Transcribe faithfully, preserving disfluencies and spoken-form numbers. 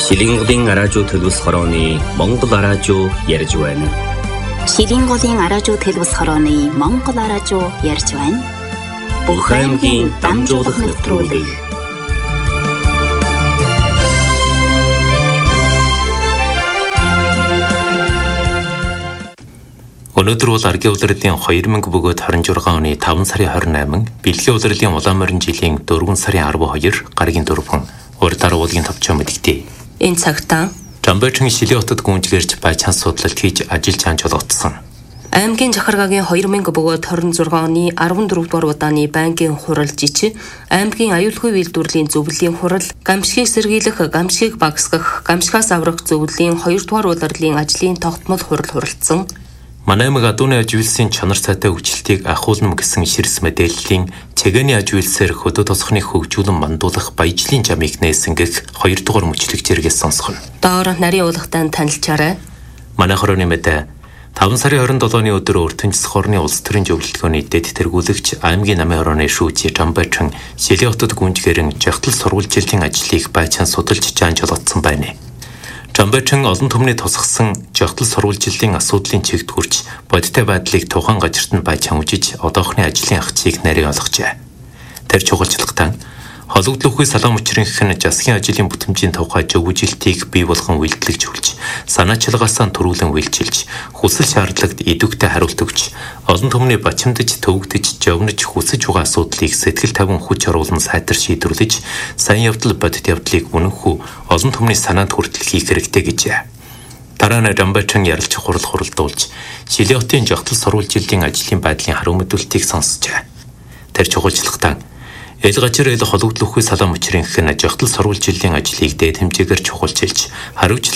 Шилинголын араажуу төлөвс хорооны Монгол араажуу ярьж байна. Шилинголын араажуу төлөвс хорооны Монгол араажуу ярьж байна. Бүх аймгийн дамжуулах нэвтрүүлэг. Өнөөдөр бол аргийн улирлын хоёр мянга бөгөөд хорин зургаан оны таван сарын хорин найман, бэлгийн улирлын улаан морин жилийн дөрвөн сарын арван хоёр, гарагийн дөрвөн, урд даруулгын товчоо мэдэгтэй. Энэ цагтаа Жамбайчин Шилийн хотод гүнжгэрч байцаан судлалт хийж ажиллаж чанж болгоцсон. аймгийн Жахаргагийн хоёр мянга бөгөөд хорин зургаан оны арван дөрөвдүгээр удааны байнгын хурал жич, аймгийн аюулгүй үйлдвэрлэлийн зөвлөлийн хурал, гамшигыг сэргийлэх, гамшигыг багасгах, гамшигаас аврах зөвлөлийн хоёрдугаар улирлын ажлын тогтмол хурал хуралдсан. Манай аймаг адууны аж үйлсийн чанар сайтай хөгжилтийг ахуулна гэсэн ширс мэдээллийн цэгэний аж үйлсээр хөдөө тосхны хөгжүүлэн мандуулах баяжлын жамыг нээсэнгэх хоёрдугаар мөчлөг зэрэгээс сонсгоно. Доор нарийн уулгатанд танилцаарай. Манай хорооны мэдээ таван сарын хорин долооны өдөр өртөнцс хорны улс төрийн зөвлөлтгөөний дэд тэргүүлэгч аймгийн намын хорооны шүүжи Жамбайчин Шилийн хотод гүнжгэрэн жагтал сурвалжилтын ажлыг байцаан судалж чанж болгоцсон байна. Жамбайчин олон түмний тусгасан жагтал сурвалжилтын асуудлын чигт хүрч бодиттой байдлыг тухайн газарт нь байцаан үжиж одоохны ажлын ахцыг нарийн олгожээ. Тэр чухалчлагтаа хологдлохүй салаан мөчрийнх нь засгийн ажлын бүтэмжийн тухай зөвлөжилтийг бий болгон үйлдэлж хүлж, санаачилгаасаа төрүүлэн үйлчилж, хүсэл шаардлагад идэвхтэй хариулт өгч, олон түмний бачимдаж, төвөгдөж, жовнож хүсэж байгаа асуудлыг сэтгэл тавин хүч оруулан сайтар шийдвэрлэж, сайн явдал бодит явдлыг үнэнхүү олон түмний санаанд хүртэл хийх хэрэгтэй гэжээ. Дараа нь Жамбайчин ярилцах хурал хуралдуулж, Шилийн хотын жагтал сурвалжилтын ажлын байдлын хариу мэдүүлэлтийг сонссожээ. Тэр чухалчлагтаа эл гажир эл хологдлохүй салаан мөчрийнх нь жагтал сурвалжилтын ажлыг дээд хэмжээгээр чухалчилж, хариуцлага